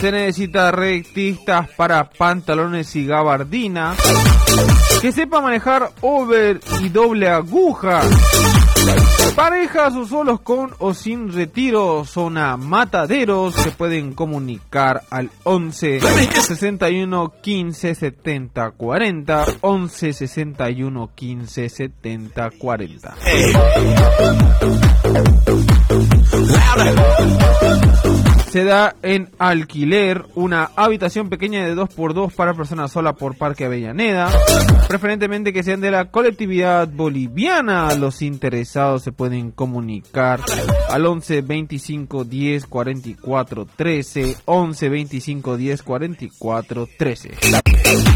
Se necesita rectistas para pantalones y gabardina. Que sepa manejar over y doble aguja. Parejas o solos con o sin retiro, zona Mataderos, se pueden comunicar al 11 61 15 70 40, 11 61 15 70 40. Se da en alquiler una habitación pequeña de 2x2 para personas sola por Parque Avellaneda, preferentemente que sean de la colectividad boliviana. Los interesados se pueden comunicar al 11 25 10 44 13, 11 25 10 44 13.